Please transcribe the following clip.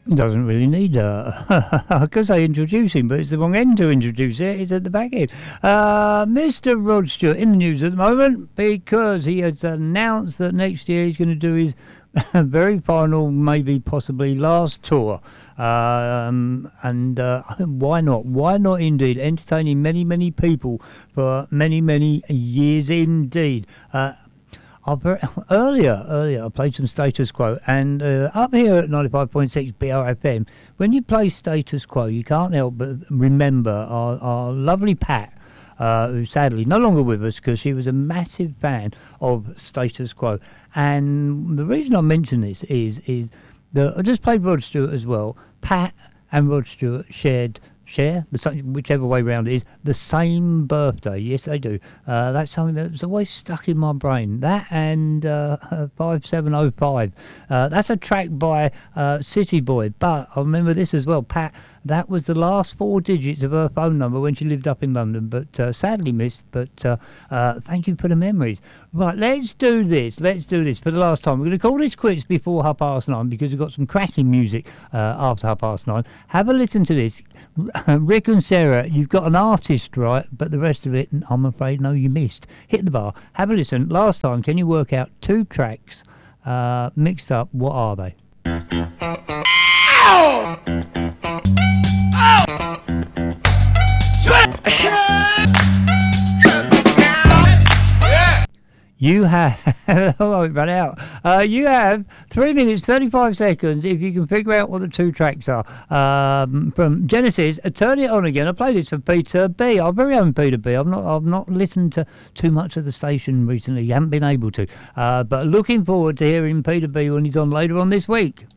Doesn't really need because I introduce him, but it's the wrong end to introduce it. It's at the back end. Mr. Rod Stewart in the news at the moment because he has announced that next year he's going to do his very final, maybe possibly last tour. And why not? Why not indeed? Entertaining many, many people for many, many years indeed. Earlier, I played some Status Quo, and up here at 95.6 BRFM, when you play Status Quo, you can't help but remember our lovely Pat, who's sadly no longer with us because she was a massive fan of Status Quo. And the reason I mention this is that I just played Rod Stewart as well. Pat and Rod Stewart share, whichever way round it is, the same birthday. Yes, they do. That's something that's always stuck in my brain. That and 5705. That's a track by City Boy. But I remember this as well. Pat, that was the last 4 digits of her phone number when she lived up in London, but sadly missed. But thank you for the memories. Right, let's do this for the last time. We're going to call this quits before 9:30 because we've got some cracking music after 9:30. Have a listen to this. Rick and Sarah, you've got an artist right, but the rest of it, I'm afraid, no, you missed. Hit the bar. Have a listen. Last time, can you work out 2 tracks mixed up? What are they? Ow! You have, oh, it ran out. You have 3 minutes, 35 seconds if you can figure out what the 2 tracks are. From Genesis, Turn It On Again. I played this for Peter B. Our very own Peter B. I've not listened to too much of the station recently. You haven't been able to. But looking forward to hearing Peter B when he's on later on this week.